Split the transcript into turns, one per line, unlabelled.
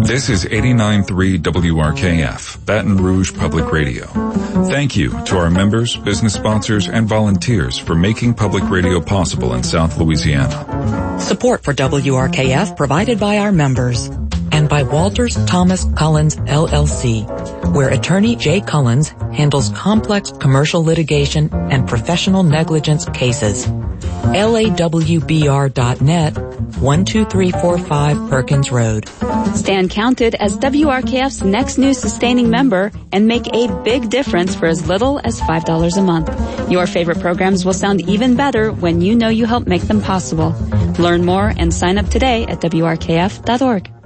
This is 89.3 WRKF, Baton Rouge Public Radio. Thank you to our members, business sponsors, and volunteers for making public radio possible in South Louisiana.
Support for WRKF provided by our members and by Walters Thomas Collins LLC, where attorney Jay Collins handles complex commercial litigation and professional negligence cases. LAWBR.net, 12345 Perkins Road.
Stand counted as WRKF's next new sustaining member and make a big difference for as little as $5 a month. Your favorite programs will sound even better when you know you help make them possible. Learn more and sign up today at WRKF.org.